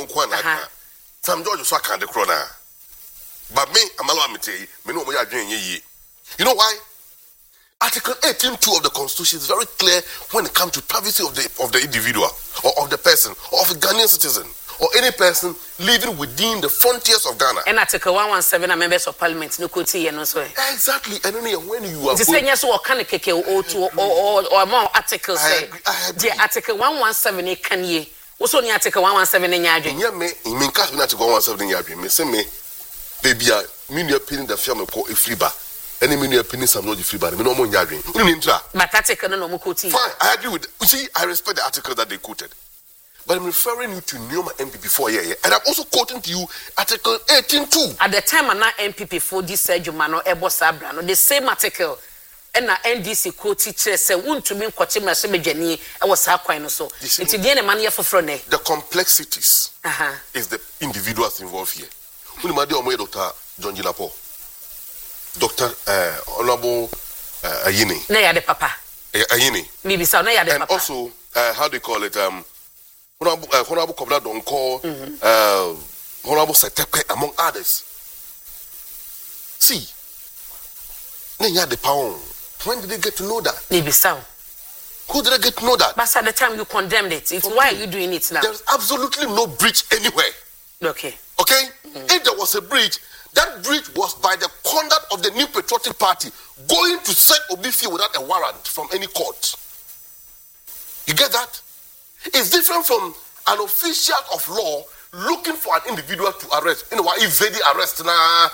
no kwana. Sam George so kan de krona. But me amalo amete me no mo ya dwen ye. You know why? Article 18.2 of the Constitution is very clear when it comes to privacy of the individual or of the person or of a Ghanaian citizen or any person living within the frontiers of Ghana. And Article 117 are members of parliament no could see no so. Exactly. And then when you are the same yes or can keke or more articles say the Article 117 can ye also ni Article 117 in yadwin. Yeah, me in case we Article 117 yadwin me say me baby me new opinion the film called Ifliba. Any many opinions some not free, but me no more yadwin. But article no more quoting. Fine, I agree with. You see, I respect the article that they quoted, but I'm referring you to Neoma MPP 4 year, and I'm also quoting to you Article 18.2. At the time, I'm not MPP 4 this Jumano Ebo Sabra. No, the same article, and na NDC quote teacher say, "Won't to me quote him as a Jenny." I was how quite so. It's again a money for front. The complexities is the individuals involved here. When you madam Dr. John Jilapo. Dr. Honorable Ayini. Na ya de papa. Ayini. Maybe so na ya de papa. And also, how do you call it? Honorable Kobla Donko, Honorable Setepe, among others. See, Nenya de Paon. When did they get to know that? Maybe so. Who did they get to know that? But at the time you condemned it. It's why are you doing it now? There's absolutely no breach anywhere. Okay. Okay? If there was a breach, that breach was by the conduct of the New Patriotic Party going to set Obifi without a warrant from any court. You get that? It's different from an official of law looking for an individual to arrest. You know why? If they arrest now,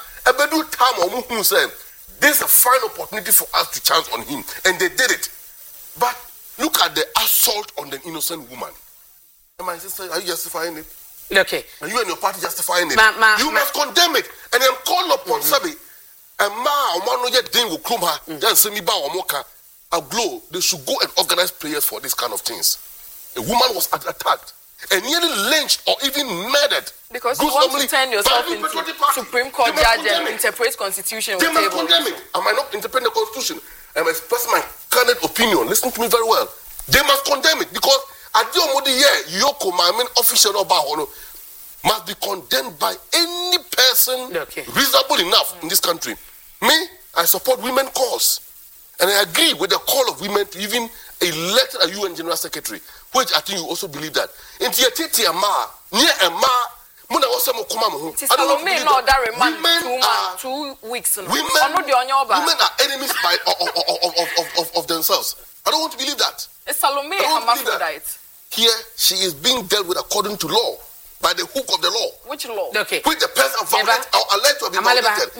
this is a fine opportunity for us to chance on him, and they did it. But look at the assault on the innocent woman. My sister, are you justifying it? Okay. And you and your party justifying it. You must condemn it. And then call upon Sabi. And one yet thing will come her. Then send me or mocha. A glow. They should go and organize prayers for this kind of things. A woman was attacked and nearly lynched or even murdered. Because you want to turn yourself into Supreme Court judge and interpret Constitution. They must condemn it. Am I not interpreting the Constitution? I'm expressing my candid opinion. Listen to me very well. They must condemn it because Adiomodi ye Yoko Mamin official Obahono must be condemned by any person reasonable enough in this country. Me, I support women cause. And I agree with the call of women to even elect a UN General Secretary, which I think you also believe that. In Tiatiti Ama, near Ama, Muna also Mokumamu. I don't know that 2 weeks. Women are enemies of themselves. I don't want to believe that. It's Salome hermaphrodite. Here, she is being dealt with according to law, by the hook of the law. Which law? Okay. Which the person violated or alleged to have been violated.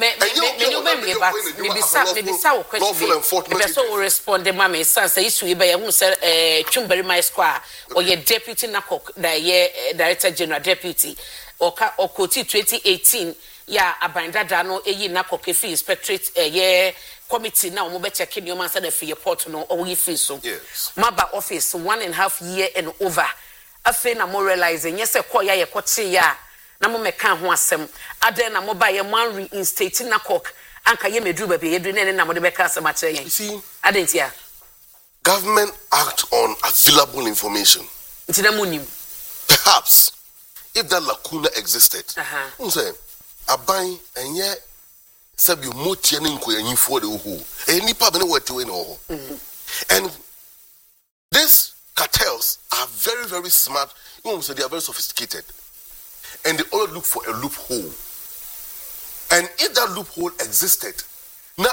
Lawful enforcement. The person will respond. The mama is issue by who said Chumbury My Square or your deputy Nakok, the director general deputy or Koti 2018. Ya abanda dano eyi Nakok Kefi inspectorate committee now mo be checking your man said the fee report no or we fee so. Yes. Maba office 1.5 years and over. Afe na mo realizing yes e call ya ye kote ya na mo meka ho asem aden na mo ba ye man reinstate na kok anka ye medru ba be ye du ne na mo de beka asem a kire yen. You see, aden tia government act on available information. Nti na mo nim. Perhaps if that lacuna existed. Say aban enye sabi motie ne nkoyanyi fo de ho. Enipa be ne wete we no ho. And this cartels are very, very smart. You know, so they are very sophisticated. And they always look for a loophole. And if that loophole existed, now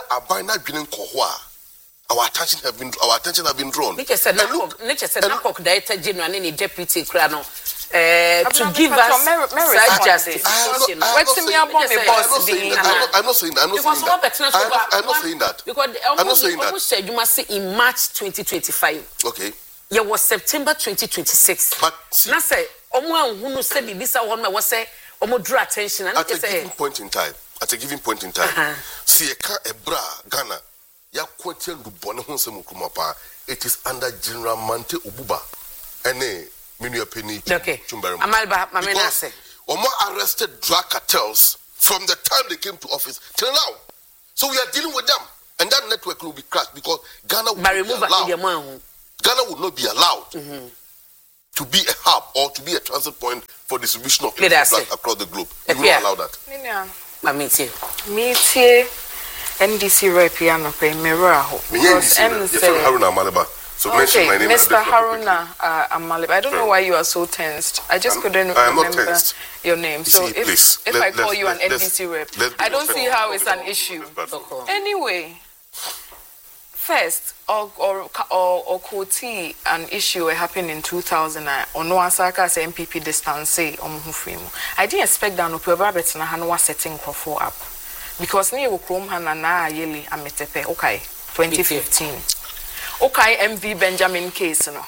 our attention have been drawn. Nature said Nakok Director General and deputy Krano to give us such justice. I'm not saying that. Because almost said you must see in March 2025. Okay. It was September 2026. But see, now say, who said this one was say, draw attention. At a given point in time, see a bra Ghana, ya kwetian du bone ho nsem kumapa. It is under General Mante Obuba. Ene menu penny. Okay. Chumberem. Amalba, mamena say. Omo arrested drug cartels from the time they came to office till now. So we are dealing with them, and that network will be crushed because Ghana will be allowed. Ghana would not be allowed to be a hub or to be a transit point for distribution of drugs across the globe. You will not allow that. NDC rep piano pay mirror. So okay, Mr. Haruna Amalib, I don't know why you are so tensed. I just couldn't remember your name. So if I call you an NDC rep, I don't see how it's an issue. Anyway, first, or Koti, an issue happened in 2000. Or no Asaka as MPP distance I didn't expect that no probably na Hanwa setting for up because near Chrome Hanana Yeli Ametepe. Okay, 2015. Okay, MV Benjamin case, no.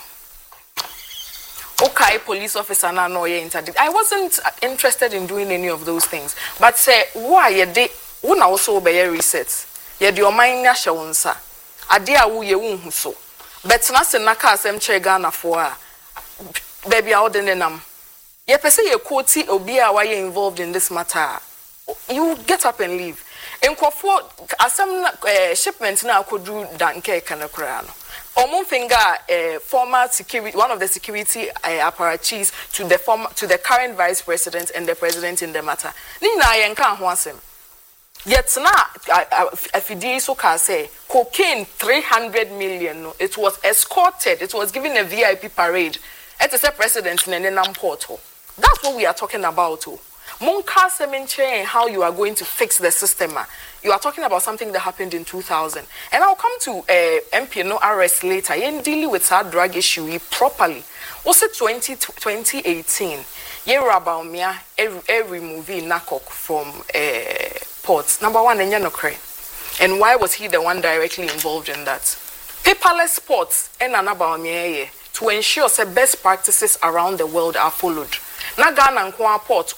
Okay, police officer na no interdict. I wasn't interested in doing any of those things. But say, why ye de una also obey reset? Ye di mind na shawunsa. Ade a wo ye wonhu so. But na se na ka asem che Ghana for a baby a odene nam. Ye pese ye quote obi a why involved in this matter. You get up and leave. In Kwafo, asem shipment na akodu danke kanakra no. Omunfinga, former security, one of the security apparatchiks to the current vice president and the president in the matter. Nina yenka hwasem. Yet na FDI so can say cocaine 300 million. No, it was escorted. It was given a VIP parade. It is a president in an portal. That's what we are talking about. Monka Semenche, how you are going to fix the system. You are talking about something that happened in 2000. And I'll come to MP no arrest later. You're dealing with that drug issue properly. Was it 2018? You're about me every movie Nakok from ports. Number one, and why was he the one directly involved in that? Paperless ports and about me to ensure that best practices around the world are followed. Na Ghana and Kwa port,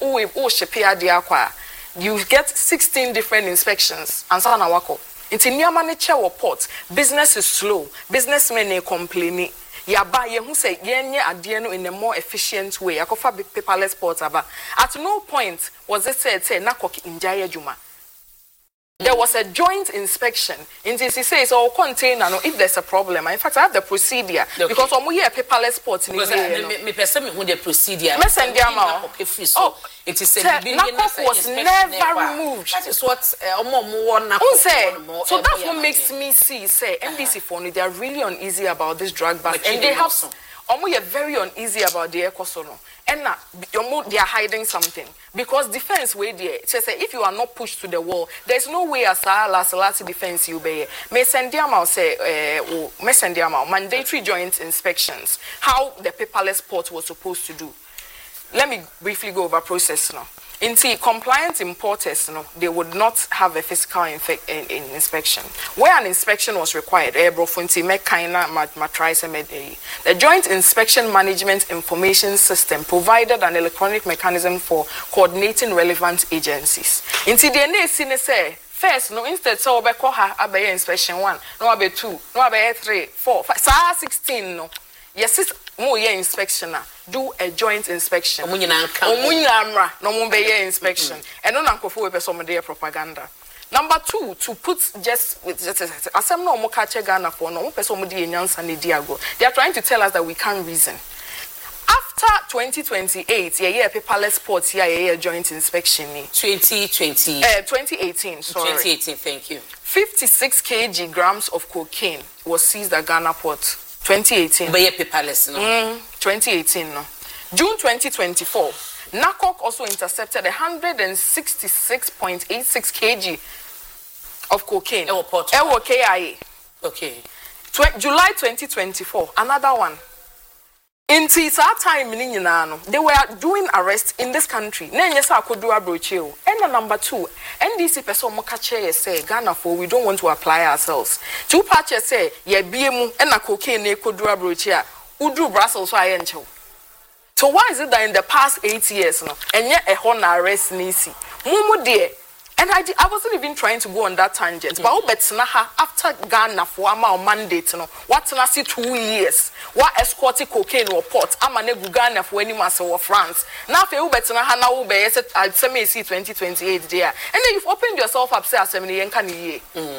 you get 16 different inspections and sana wako. Inti niyamane chewa port, business is slow, businessmen complain. Yaba yehu say yenye adieno in a more efficient way. Yakofa paperless ports aba. At no point was it said nakok injaya juma. There was a joint inspection. In this, he says, "Oh, container. No, if there's a problem, in fact, I have the procedure because I'm here paperless ports in me person who the procedure. Oh, it is a Nakok was never removed. That is what so that's what makes me see. Say NDC phone, they are really uneasy about this drug ban, and they have. They are very uneasy about the ecosono. And now they are hiding something because defense way there. If you are not pushed to the wall, there's no way as a defense you be. Mandatory joint inspections. How the paperless port was supposed to do. Let me briefly go over process now. In compliant importers, they would not have a physical inspection. Where an inspection was required, the Joint Inspection Management Information System provided an electronic mechanism for coordinating relevant agencies. In the first, instead, so be inspection 1, no be 2, no be 3, 4, 5, 16, no. Yes, it's more inspection. Do a joint inspection. No inspection. And no uncle with some propaganda. Number 2, to put just as I'm no more catch Ghana for no person and Diago. They are trying to tell us that we can't reason. After 2028, paperless ports, joint inspection. 2018, sorry. 2018, thank you. 56 grams of cocaine was seized at Ghana port. 2018. But paperless, no? 2018, no. June 2024, Nakok also intercepted 166.86 kg of cocaine. KIA. Okay. July 2024, another one. In that time, they were doing arrests in this country. And number 2, NDC person mokache say Ghana for we don't want to apply ourselves. 2 patches say ye BMU and a cocaine ne kodua brochia udu Brussels so ayencho. So why is it that in the past 8 years and yet a honor arrest nisi? Mumu dear. And I wasn't even trying to go on that tangent. But after Ghana for a mandate, what's nasi 2 years? What escorting cocaine or port? I'm a Ghana for any master of France. Now, for Ubetsnaha, now Ube, I may see 2028 there. And then you've opened yourself up, say,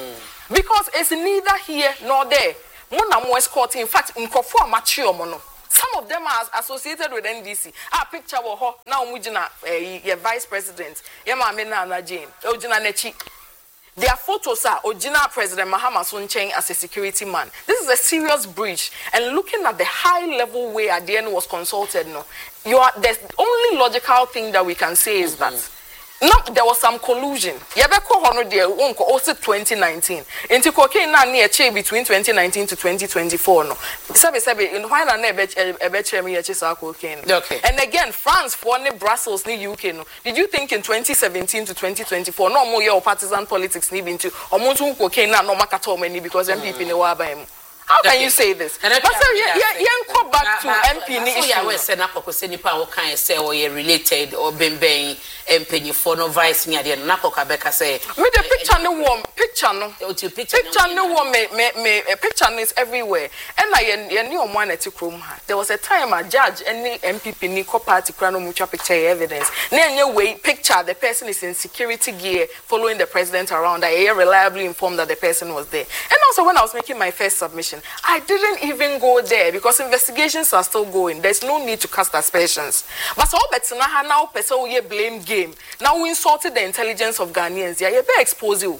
because it's neither here nor there. Mona mo escorting, in fact, in Kofu mature mono. Some of them are associated with NDC. Picture of her now mujina your vice president. Yama Nana Jane. Ojina Nechi. Their photos are Ojina President Mahama Suncheng as a security man. This is a serious breach. And looking at the high level way Adian was consulted, the only logical thing that we can say is that there was some collusion. Yabeko hono de wonko also 2019. Into cocaine na near between 2019 to 2024 no. Sabe in why na ebe me chesa cocaine. Okay. And again France for ne Brussels ni UK no. Did you think in 2017 to 2024 no more your partisan politics ni bintu omuntu cocaine na no makato many because MPP ne wa ba em. How can you say this? But go back to MP ni issue. Yeah, we say na kokose nipa wo kan say or you related or bemben MP for no vice me ade na kokabeka say. Me the picture no warm picture no. Picture no warm me picture is everywhere. And na ye ni omo na tikrom ha. There was a time a judge any MPP ni ko party kra no mucha picture evidence. Na enye way picture the person is in security gear following the president around. I reliably informed that the person was there. And also when I was making my first submission, I didn't even go there because investigations are still going. There's no need to cast aspersions. But so betina now person we blame game. Now we insulted the intelligence of Ghanaians. Yeah, you be expose you.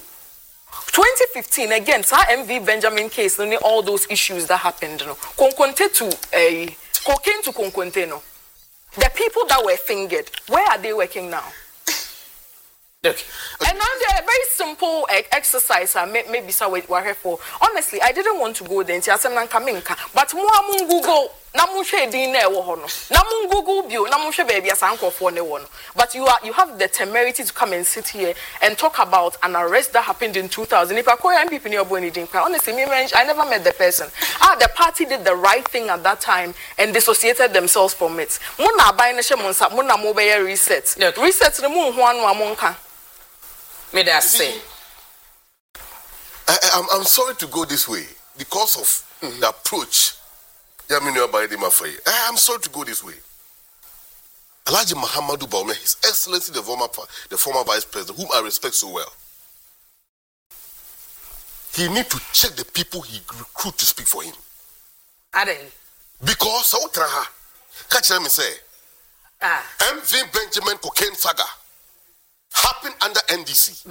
2015 again, sir MV Benjamin case, only all those issues that happened. Konkonte to cocaine to Konkonte no. The people that were fingered, where are they working now? Okay. And now they're a very simple exercise. Maybe so we're here for. Honestly, I didn't want to go there. But more Google. Namushe dine wohono. Namun Google bio. Namushe baby asanko for ne wono. But you have the temerity to come and sit here and talk about an arrest that happened in 2000. If I call MPP near Bonnie Dinkwa, honestly, I never met the person. The party did the right thing at that time and dissociated themselves from it. Muna bayne she monsa. Muna mobile reset. Reset the moon one wamonka. I'm sorry to go this way because of the approach. I'm sorry to go this way. Alhaji Muhammadu Bawumia, His Excellency the former Vice President, whom I respect so well, he need to check the people he recruit to speak for him. Because catch them say MV Benjamin cocaine saga happened under NDC.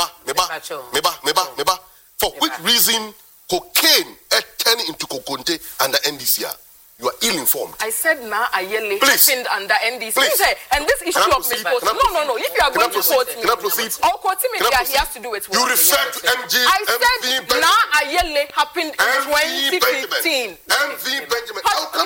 Meba. For which reason cocaine turned into Kokonte under NDC? You are ill-informed. I said Ayele happened under NDC. Please. And this issue of misquoting. No. If you are going to quote me, can I proceed? I'll quote him. He has to do it. You refer to MG. I said Ayele happened in 2015. MV Benjamin.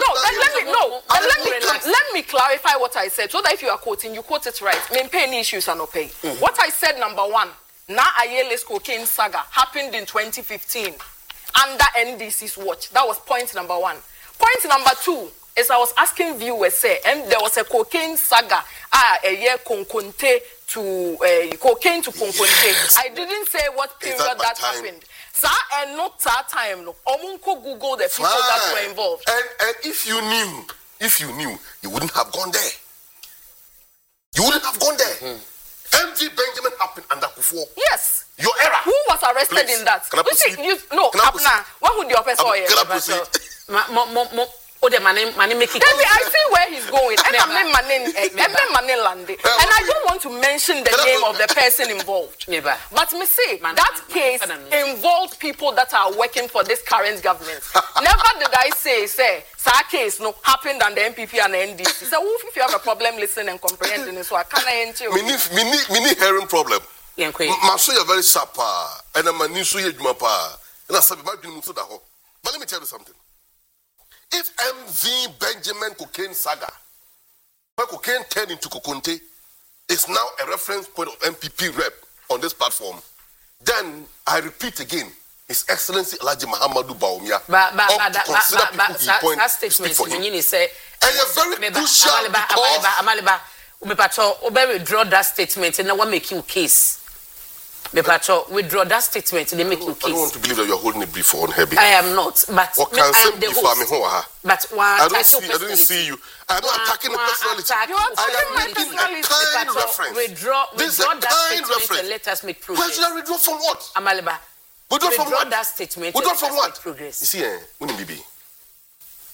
Let me clarify what I said so that if you are quoting, you quote it right. May pay any issues and no pay. What I said, number one, Ayele's cocaine saga happened in 2015 under NDC's watch. That was point number one. Point number two is I was asking viewers, and there was a cocaine saga, a year Konkonte to cocaine to Konkonte. Yes. I didn't say what period that happened. Sir, and not that time. No, Omunko Google the people that were involved. And if you knew, you wouldn't have gone there. You wouldn't have gone there. MV Benjamin happened under Kufuor. Yes. Your era. Who was arrested in that? Can I proceed? What would your person say? Can I proceed? I see where he's going. And I don't want to mention the name of the person involved. But me say that case involved people that are working for this current government. Never did I say that case happened under MPP and the NDC. So if you have a problem listening and comprehending it, so I can't enter you. Mini hearing problem. Maso you very sharp and I'm a new suya jumapa. And I said, but let me tell you something. If MV Benjamin cocaine saga, where cocaine turned into Kokonte, is now a reference point of MPP rep on this platform, then I repeat again, His Excellency Alhaji Muhammadu Bawumia consider people he point to speak for him. And you're very crucial because withdraw that statement and now make you case. Withdraw that statement and they make you case. I don't want to believe that you're holding a brief on heavy. I am not, but I am the host. But I didn't see you. I'm not attacking the personality. You are attacking my personality. Kind reference. Withdraw that statement and let us make progress. Why should I withdraw from what? Amaliba. Withdraw from what? That statement. Withdraw from what? Progress. You see, Bibi,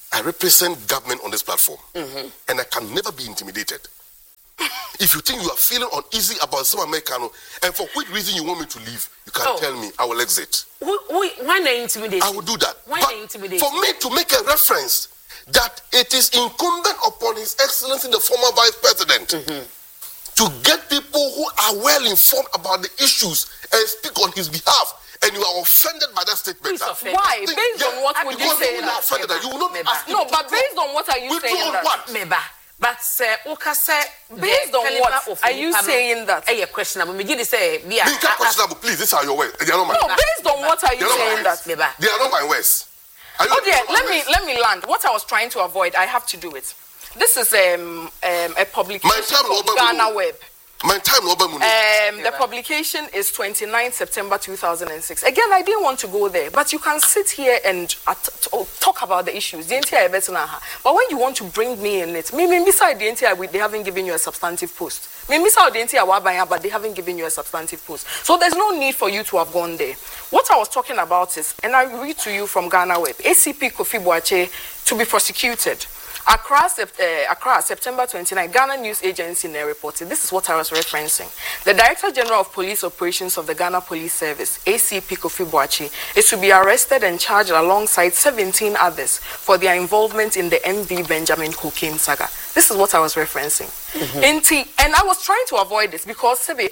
I represent government on this platform, and I can never be intimidated. If you think you are feeling uneasy about some Americano, and for which reason you want me to leave, you can tell me. I will exit. Why not intimidate? I will do that. Why not intimidate? For me to make a reference that it is incumbent upon His Excellency the former Vice President to get people who are well informed about the issues and speak on his behalf. And you are offended by that statement. Why? Based on what would you say that? You will not ask. No, but based on what are you saying that? What? But based on what are you saying that? A questionable. Me give say be questionable. Please, these are your words. They are not my words. No, based on what are you saying that? They are not my words. Oh dear, let me land. What I was trying to avoid, I have to do it. This is a publication of Ghana Web. The publication is 29 September 2006. Again, I didn't want to go there, but you can sit here and talk about the issues. But when you want to bring me in it, they haven't given you a substantive post. But they haven't given you a substantive post. So there's no need for you to have gone there. What I was talking about is, and I read to you from Ghana Web, ACP Kofi Boakye to be prosecuted. Accra, September 29, Ghana News Agency reported. This is what I was referencing. The Director General of Police Operations of the Ghana Police Service, ACP Kofi Boakye, is to be arrested and charged alongside 17 others for their involvement in the MV Benjamin cocaine saga. This is what I was referencing. And I was trying to avoid this because at the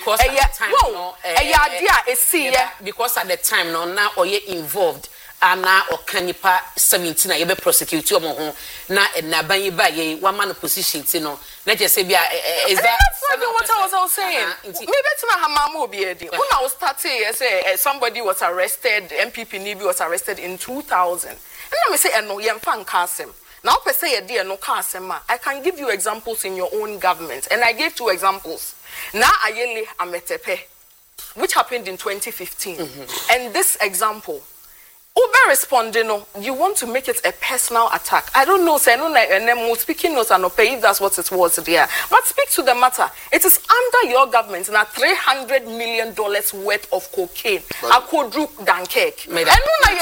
time, now involved. Ana or Kanipa 17 you be prosecute your mo na naban ba ye one man position no na just say bia is that what I was saying maybe tina hamamu obi edi when I was starting say somebody was arrested MPP Nibi was arrested in 2000 and I say no yemfa nka asem now per say ye dey no ka asem I can give you examples in your own government and I gave 2 examples na Ayele Ametepe which happened in 2015 and this example Uber responding, you want to make it a personal attack. I don't know, say no speaking notes and pay if that's what it was there. But speak to the matter. It is under your government now $300 million worth of cocaine. I could do Dunkirk. And no,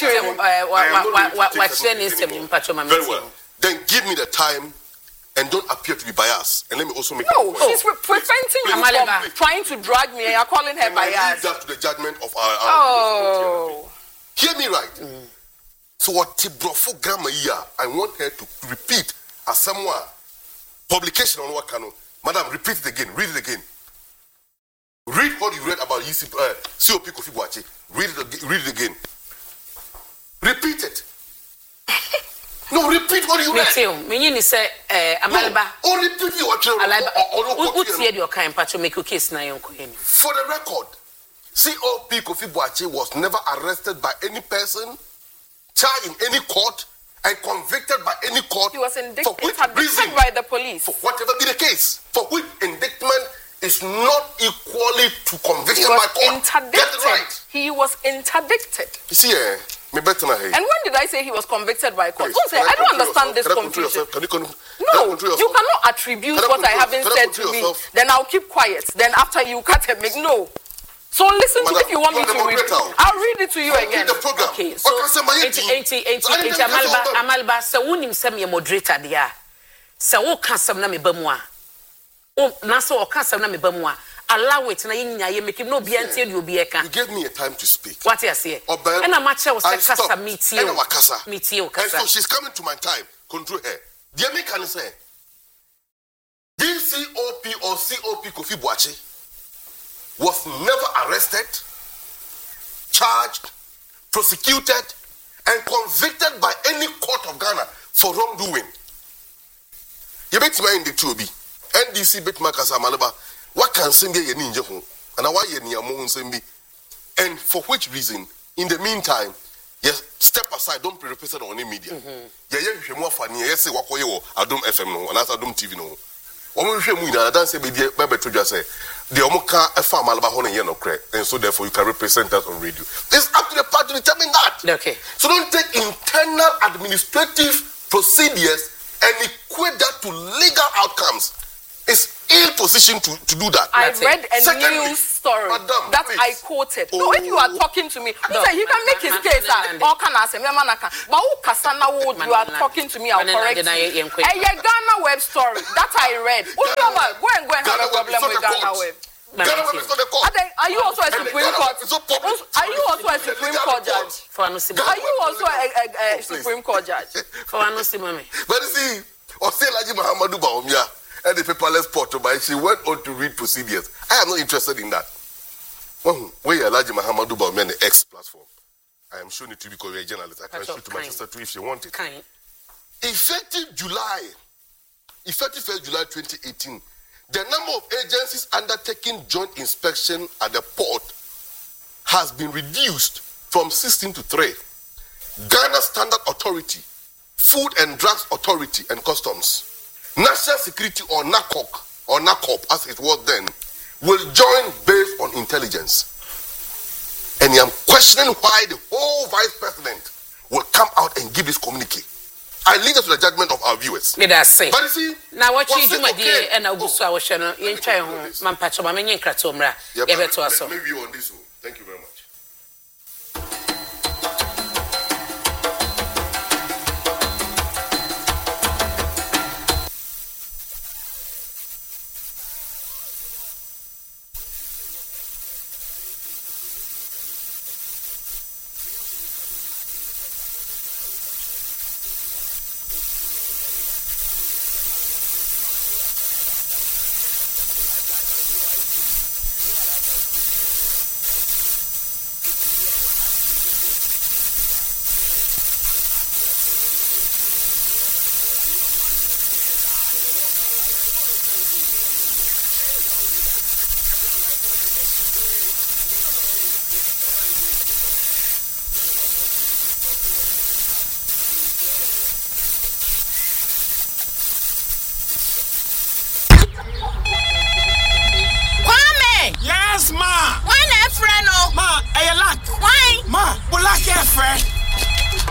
very well. Then give me the time and don't appear to be biased. And let me also make she's preventing you from trying to drag me and you're calling her biased. Leave that to the judgment of our Hear me right. So what Tibrofo grammar here, I want her to repeat as someone publication on what canon. Madam, repeat it again. Read it again. Read what you read about COP Kofi Boakye. Read it again. Repeat it. No, repeat what you read. Me say Amalba. No, repeat what you read. For the record, COP Kofi Boakye was never arrested by any person, charged in any court, and convicted by any court. He was indicted by the police. For whatever be the case, for which indictment is not equally to conviction by court. Interdicted. Get it right. He was interdicted. You see, me better and when did I say he was convicted by court? I don't understand this confusion. No, you cannot attribute what I haven't said to me. Then I'll keep quiet. Then after you cut and make no. So listen to if you want me to read it. I'll read it to you again. Okay, so Amalba, so unim sem ye moderator dia. So wo kasam na me bamwa. O na so o kasam na me bamwa. Allow it na yinya ye make no bia ntie de obi eka. You gave me a time to speak. What you say? And na mache wo se kasa meeting. Meeting kasa. And so she's coming to my time. Control her. The me can say DCOP or COP Kofi Boakye was never arrested, charged, prosecuted, and convicted by any court of Ghana for wrongdoing. You bet me in the 2B. NDC bet Marcus Amalaba. What can Simbi ye ninja home? And why ye near Moon Simbi? And for which reason, in the meantime, yes, step aside, don't be represented on any media. Yeah, you more funny, yes, Wakoyo, Adum FM no, and Adum TV no. And so therefore you can represent us on radio. It's up to the party to determine that. Okay. So don't take internal administrative procedures and equate that to legal outcomes. It's ill position to do that. I read a news story Madam, that please. I quoted. No, when you are talking to me, no, he can make his case. All can I say, but who Kasana would you are talking to me? I'll correct you. A Ghana web story that I read. Go and have a problem with Ghana web. Are you also a Supreme Court? Are you also a Supreme Court judge? Are you also a Supreme Court judge? But you see, Oselaji Mahamadou Bawumia and the paperless portal, but she went on to read procedures. I am not interested in that. When you Alaji Mahamadou Bawumia on the X platform, I am showing it to you because you're a journalist. I can show it to my sister too if she wants it. Effective 1st July 2018, the number of agencies undertaking joint inspection at the port has been reduced from 16 to 3. Ghana Standard Authority, Food and Drugs Authority and Customs, National Security or NACOP as it was then, will join based on intelligence. And I am questioning why the whole vice president will come out and give this communique. I leave it to the judgment of our viewers. Let us say. But you see, now what you do, my dear, and I will show you, Mampacho, Mamma, Kratomra, maybe on this one. Thank you very much.